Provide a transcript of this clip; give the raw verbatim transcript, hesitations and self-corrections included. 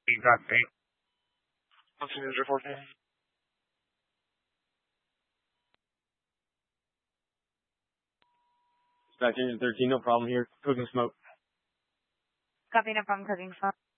Exactly. What's the news report? Dispatch Engine thirteen, no problem here. Cooking smoke. Copy, no problem, cooking smoke.